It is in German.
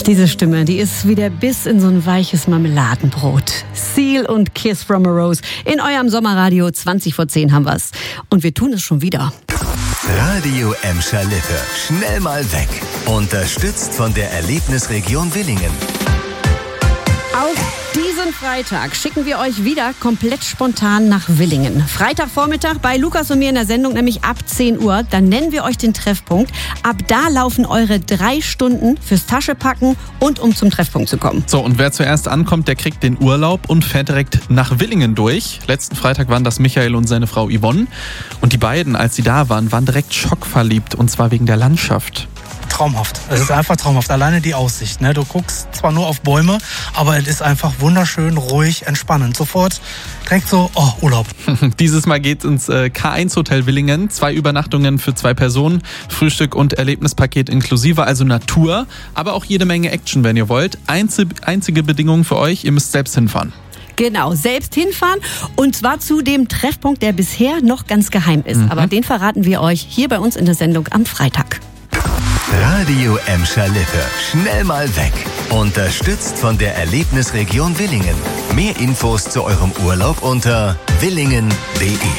Diese Stimme, die ist wie der Biss in so ein weiches Marmeladenbrot. Seal und Kiss from a Rose. In eurem Sommerradio 20 vor 10 haben wir's. Und wir tun es schon wieder. Radio Emscher Lippe. Schnell mal weg. Unterstützt von der Erlebnisregion Willingen. Auf diesen Freitag schicken wir euch wieder komplett spontan nach Willingen. Freitagvormittag bei Lukas und mir in der Sendung, nämlich ab 10 Uhr. Dann nennen wir euch den Treffpunkt. Ab da laufen eure 3 Stunden fürs Taschepacken und um zum Treffpunkt zu kommen. So, und wer zuerst ankommt, der kriegt den Urlaub und fährt direkt nach Willingen durch. Letzten Freitag waren das Michael und seine Frau Yvonne. Und die beiden, als sie da waren direkt schockverliebt. Und zwar wegen der Landschaft. Traumhaft. Es ist einfach traumhaft. Alleine die Aussicht. Ne? Du guckst zwar nur auf Bäume, aber es ist einfach wunderschön, ruhig, entspannend. Sofort direkt so, Urlaub. Dieses Mal geht ins K1 Hotel Willingen. 2 Übernachtungen für 2 Personen. Frühstück und Erlebnispaket inklusive, also Natur. Aber auch jede Menge Action, wenn ihr wollt. Einzige Bedingung für euch, ihr müsst selbst hinfahren. Genau, selbst hinfahren und zwar zu dem Treffpunkt, der bisher noch ganz geheim ist. Aber den verraten wir euch hier bei uns in der Sendung am Freitag. Radio Emscher Lippe. Schnell mal weg. Unterstützt von der Erlebnisregion Willingen. Mehr Infos zu eurem Urlaub unter willingen.de.